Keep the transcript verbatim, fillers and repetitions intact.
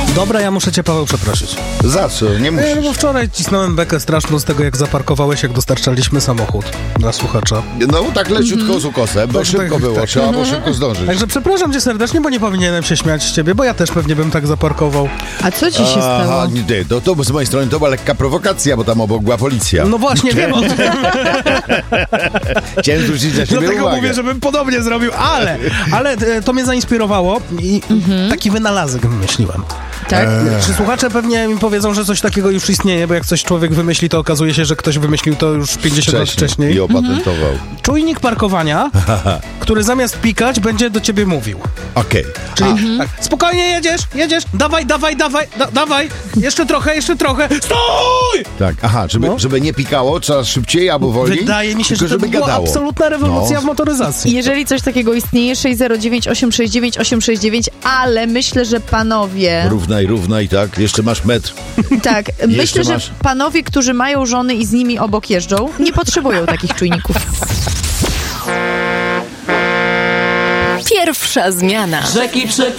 Dobra, ja muszę cię, Paweł, przeprosić. Za co? Nie musisz. No bo wczoraj cisnąłem bekę straszną z tego, jak zaparkowałeś, jak dostarczaliśmy samochód dla słuchacza. No tak leciutko mm-hmm. z ukosem, bo tak, szybko tak, było, tak. trzeba było szybko zdążyć. Także przepraszam cię serdecznie, bo nie powinienem się śmiać z ciebie, bo ja też pewnie bym tak zaparkował. A co ci się Aha, stało? nie, to, to z mojej strony to była lekka prowokacja, bo tam obok była policja. No właśnie, wiem o tym. Chciałem zwrócić na siebie Dlatego uwagę. mówię, żebym podobnie zrobił, ale, ale e, to mnie zainspirowało i mm-hmm. taki wynalazek wymyśliłem. Tak? Eee. Czy słuchacze pewnie mi powiedzą, że coś takiego już istnieje, bo jak coś człowiek wymyśli, to okazuje się, że ktoś wymyślił to już pięćdziesiąt lat wcześniej. I opatentował. Mhm. Czujnik parkowania, który zamiast pikać, będzie do ciebie mówił. Okej. Okay. Czyli mhm. tak, spokojnie jedziesz, jedziesz, dawaj, dawaj, dawaj, da, dawaj, jeszcze trochę, jeszcze trochę, stój! Tak, aha, żeby, no. żeby nie pikało, trzeba szybciej albo wolniej. Wydaje mi się, tylko, że to żeby była gadało. absolutna rewolucja no. w motoryzacji. Jeżeli coś takiego istnieje, sześć zero dziewięć osiem sześć dziewięć osiem sześć dziewięć, ale myślę, że panowie... Równaj, równaj, tak, jeszcze masz metr. Tak, myślę, że masz... panowie, którzy mają żony i z nimi obok jeżdżą, nie potrzebują takich czujników. Pierwsza zmiana. Rzeki przepływ.